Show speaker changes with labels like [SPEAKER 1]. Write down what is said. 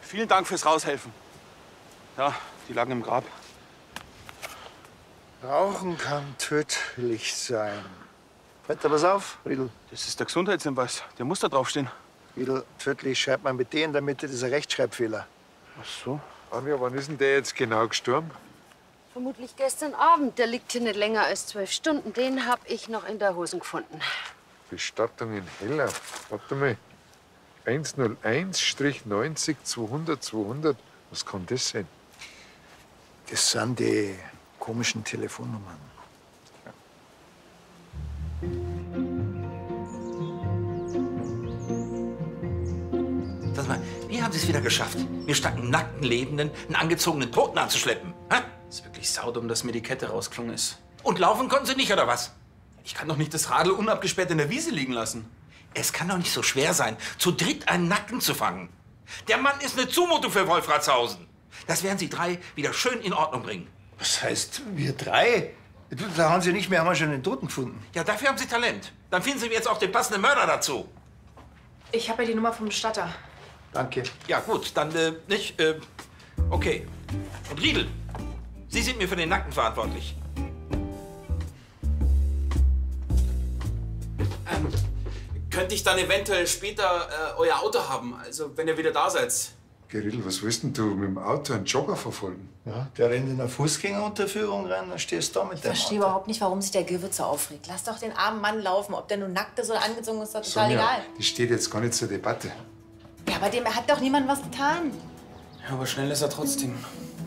[SPEAKER 1] Vielen Dank fürs Raushelfen. Ja, die lagen im Grab.
[SPEAKER 2] Rauchen kann tödlich sein. Wetter, pass auf, Riedl.
[SPEAKER 1] Das ist der Gesundheitshinweis. Der muss da draufstehen.
[SPEAKER 2] Riedl, tödlich schreibt man mit D in der Mitte, das ist ein Rechtschreibfehler.
[SPEAKER 1] Ach so.
[SPEAKER 3] Anja, wann ist denn der jetzt genau gestorben?
[SPEAKER 4] Vermutlich gestern Abend. Der liegt hier nicht länger als 12 Stunden. Den hab ich noch in der Hose gefunden.
[SPEAKER 3] Bestattung in Hellau. Warte mal. 101-90-200-200. Was kann das sein?
[SPEAKER 2] Das sind die komischen Telefonnummern.
[SPEAKER 5] Sag mal, wie haben Sie es wieder geschafft, mir statt einen nackten Lebenden einen angezogenen Toten anzuschleppen? Hä?
[SPEAKER 1] Ist wirklich saudumm, dass mir die Kette rausgeklungen ist.
[SPEAKER 5] Und laufen konnten Sie nicht, oder was?
[SPEAKER 1] Ich kann doch nicht das Radl unabgesperrt in der Wiese liegen lassen.
[SPEAKER 5] Es kann doch nicht so schwer sein, zu dritt einen Nackten zu fangen. Der Mann ist eine Zumutung für Wolfratshausen. Das werden Sie drei wieder schön in Ordnung bringen.
[SPEAKER 2] Was heißt, wir drei? Da haben Sie nicht mehr, haben wir schon den Toten gefunden.
[SPEAKER 5] Ja, dafür haben Sie Talent. Dann finden Sie jetzt auch den passenden Mörder dazu.
[SPEAKER 6] Ich habe ja die Nummer vom Bestatter.
[SPEAKER 2] Danke.
[SPEAKER 5] Ja, gut, dann nicht. Okay. Und Riedl, Sie sind mir für den Nackten verantwortlich.
[SPEAKER 1] Könnte ich dann eventuell später euer Auto haben? Also, wenn ihr wieder da seid.
[SPEAKER 3] Geril, was willst denn du mit dem Auto einen Jogger verfolgen?
[SPEAKER 2] Ja, der rennt in eine Fußgängerunterführung rein, dann stehst du da mit
[SPEAKER 6] Ich
[SPEAKER 2] dem
[SPEAKER 6] verstehe
[SPEAKER 2] Auto.
[SPEAKER 6] überhaupt nicht, warum sich der Gewürz so aufregt. Lass doch den armen Mann laufen. Ob der nun nackt ist oder angezogen ist, ist doch total
[SPEAKER 3] Sonja,
[SPEAKER 6] egal.
[SPEAKER 3] das steht jetzt gar nicht zur Debatte.
[SPEAKER 6] Ja, aber dem hat doch niemand was getan.
[SPEAKER 1] Ja, aber schnell ist er trotzdem.